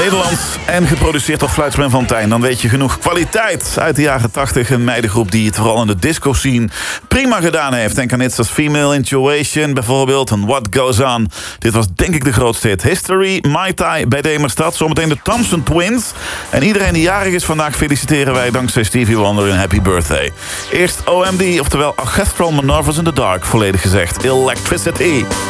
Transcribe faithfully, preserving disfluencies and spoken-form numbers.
Nederlands en geproduceerd door Fluitsman van Tijn. Dan weet je genoeg kwaliteit uit de jaren tachtig. Een meidengroep die het vooral in de disco scene prima gedaan heeft. Denk aan iets als Female Intuition bijvoorbeeld. En What Goes On. Dit was denk ik de grootste hit. History, Mai Tai bij Demerstad. Zometeen de Thompson Twins. En iedereen die jarig is vandaag feliciteren wij dankzij Stevie Wonder een happy birthday. Eerst O M D, oftewel Orchestral Manoeuvres in the Dark, volledig gezegd. Electricity.